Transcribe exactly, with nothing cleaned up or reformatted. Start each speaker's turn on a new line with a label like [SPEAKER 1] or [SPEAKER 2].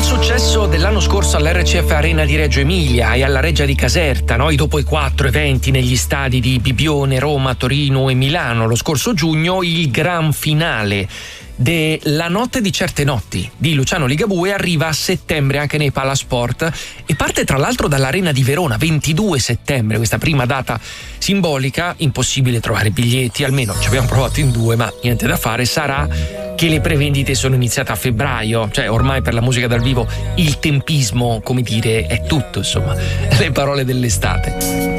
[SPEAKER 1] successo dell'anno scorso all'R C F Arena di Reggio Emilia e alla Reggia di Caserta, no? Dopo i quattro eventi negli stadi di Bibione, Roma, Torino e Milano lo scorso giugno, il gran finale della Notte di certe notti di Luciano Ligabue arriva a settembre anche nei Palasport e parte tra l'altro dall'Arena di Verona, ventidue settembre, questa prima data simbolica. Impossibile trovare biglietti, almeno ci abbiamo provato in due, ma niente da fare. Sarà che le prevendite sono iniziate a febbraio, cioè ormai per la musica dal vivo il tempismo, come dire, è tutto, insomma, le parole dell'estate.